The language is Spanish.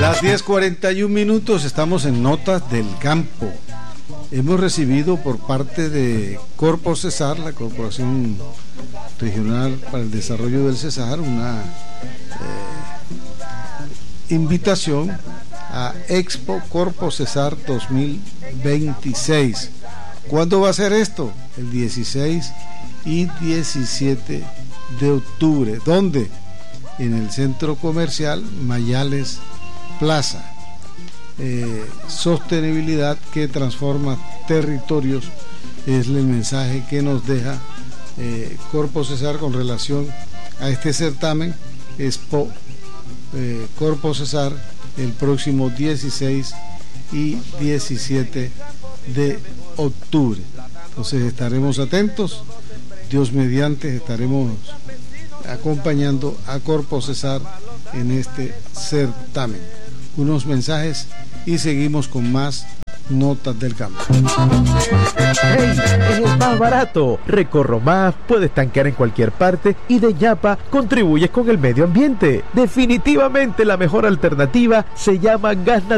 Las 10:41, estamos en Notas del Campo. Hemos recibido por parte de Corpo Cesar, la Corporación Regional para el Desarrollo del Cesar, una invitación a Expo Corpo Cesar 2026. ¿Cuándo va a ser esto? El 16 y 17 de octubre. ¿Dónde? En el Centro Comercial Mayales Plaza. Sostenibilidad que transforma territorios es el mensaje que nos deja Corpo Cesar con relación a este certamen Expo Corpo Cesar el próximo 16 y 17 de octubre. Entonces estaremos atentos, Dios mediante estaremos acompañando a Corpo Cesar en este certamen. Unos mensajes y seguimos con más Notas del Campo. ¡Hey! Es el más barato. Recorro más, puedes tanquear en cualquier parte y de Yapa contribuyes con el medio ambiente. Definitivamente la mejor alternativa se llama Gas Natural.